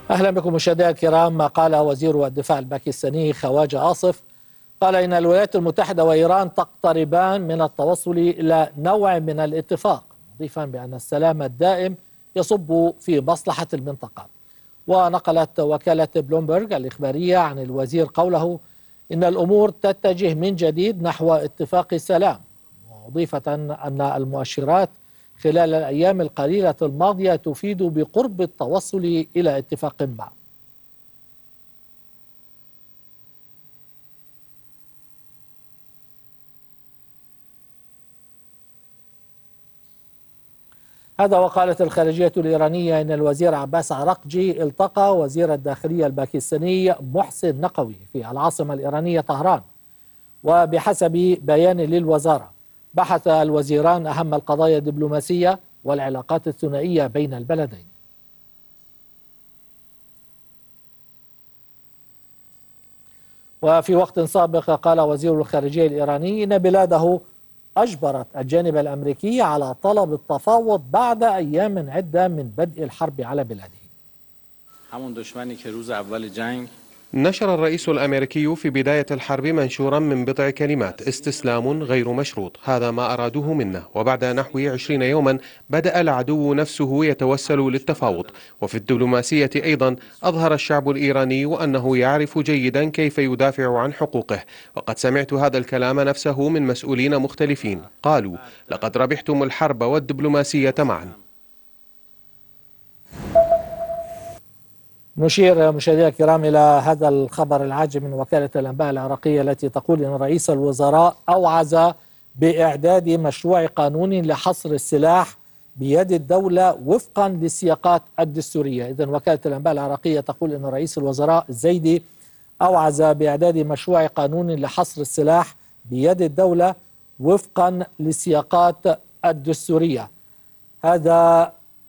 أهلا بكم مشاهدينا الكرام. ما قال وزير الدفاع الباكستاني خواجة آصف قال إن الولايات المتحدة وإيران تقتربان من التوصل إلى نوع من الاتفاق، مضيفا بأن السلام الدائم يصب في مصلحة المنطقة. ونقلت وكالة بلومبرغ الإخبارية عن الوزير قوله إن الأمور تتجه من جديد نحو اتفاق السلام، مضيفة أن المؤشرات خلال الأيام القليلة الماضية تفيد بقرب التوصل إلى اتفاق ما. هذا وقالت الخارجية الإيرانية إن الوزير عباس عراقجي التقى وزير الداخلية الباكستاني محسن نقوي في العاصمة الإيرانية طهران. وبحسب بيان للوزارة بحث الوزيران أهم القضايا الدبلوماسية والعلاقات الثنائية بين البلدين. وفي وقت سابق قال وزير الخارجية الإيراني إن بلاده أجبرت الجانب الأمريكي على طلب التفاوض بعد أيام عدة من بدء الحرب على بلاده. نشر الرئيس الأمريكي في بداية الحرب منشورا من بضع كلمات: استسلام غير مشروط، هذا ما أرادوه منا. وبعد نحو 20 يوما بدأ العدو نفسه يتوسل للتفاوض. وفي الدبلوماسية أيضا أظهر الشعب الإيراني وأنه يعرف جيدا كيف يدافع عن حقوقه. وقد سمعت هذا الكلام نفسه من مسؤولين مختلفين قالوا: لقد ربحتم الحرب والدبلوماسية معا. نشير مشاهدينا الكرام إلى هذا الخبر العاجل من وكالة الأنباء العراقية التي تقول إن رئيس الوزراء أوعز بإعداد مشروع قانون لحصر السلاح بيد الدولة وفقا للسياقات الدستورية. إذن وكالة الأنباء العراقية تقول إن رئيس الوزراء الزيدي أوعز بإعداد مشروع قانون لحصر السلاح بيد الدولة وفقا للسياقات الدستورية. هذا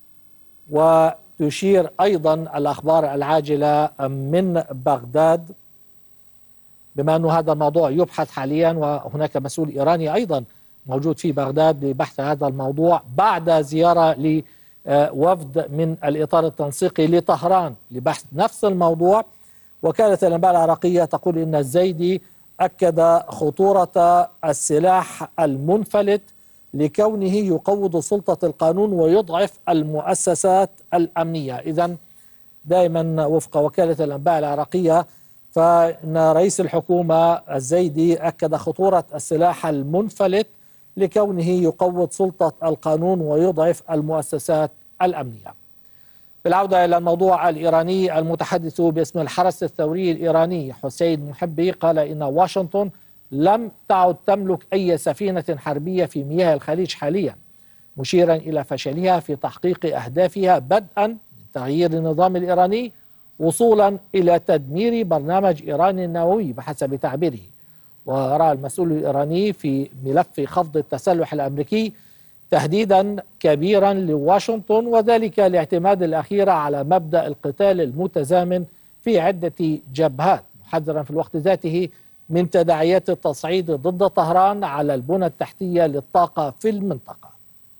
وتشير أيضا الأخبار العاجلة من بغداد، بما أن هذا الموضوع يبحث حاليا وهناك مسؤول إيراني أيضا موجود في بغداد لبحث هذا الموضوع بعد زيارة لوفد من الإطار التنسيقي لطهران لبحث نفس الموضوع. وكالة الأنباء العراقية تقول إن الزيدي أكد خطورة السلاح المنفلت لكونه يقوض سلطة القانون ويضعف المؤسسات الأمنية. إذن دائما وفق وكالة الأنباء العراقية فإن رئيس الحكومة الزيدي أكد خطورة السلاح المنفلت لكونه يقوض سلطة القانون ويضعف المؤسسات الأمنية. بالعودة إلى الموضوع الإيراني، المتحدث باسم الحرس الثوري الإيراني حسين محبي قال إن واشنطن لم تعد تملك أي سفينة حربية في مياه الخليج حاليا، مشيرا إلى فشلها في تحقيق أهدافها بدءا من تغيير النظام الإيراني وصولا إلى تدمير برنامج إيران النووي بحسب تعبيره. ورأى المسؤول الإيراني في ملف خفض التسلح الأمريكي تهديدا كبيرا لواشنطن، وذلك لاعتماد الأخيرة على مبدأ القتال المتزامن في عدة جبهات، محذرا في الوقت ذاته من تداعيات التصعيد ضد طهران على البنى التحتية للطاقة في المنطقة.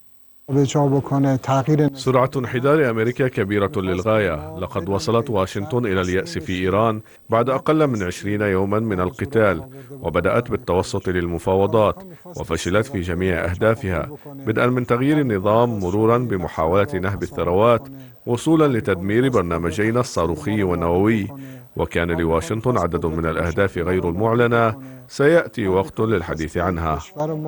سرعة انحدار أمريكا كبيرة للغاية. لقد وصلت واشنطن إلى اليأس في إيران بعد أقل من 20 يوما من القتال، وبدأت بالتوسط للمفاوضات وفشلت في جميع أهدافها، بدءا من تغيير النظام مرورا بمحاولة نهب الثروات وصولا لتدمير برنامجين الصاروخي والنووي. وكان لواشنطن عدد من الأهداف غير المعلنة سيأتي وقت للحديث عنها.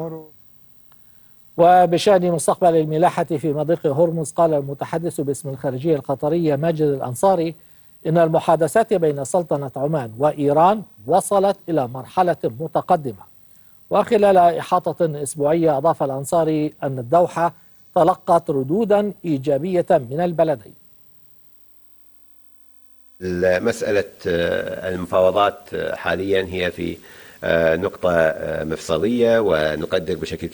وبشأن مستقبل الملاحة في مضيق هرمز، قال المتحدث باسم الخارجية القطرية ماجد الأنصاري إن المحادثات بين سلطنة عمان وإيران وصلت إلى مرحلة متقدمة. وخلال إحاطة أسبوعية أضاف الأنصاري أن الدوحة تلقت ردودا إيجابية من البلدين. مسألة المفاوضات حاليا هي في نقطة مفصلية، ونقدر بشكل